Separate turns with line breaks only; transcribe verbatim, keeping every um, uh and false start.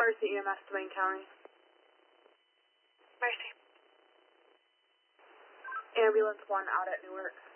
Mercy E M S, Wayne County.
Mercy.
Ambulance one out at Newark.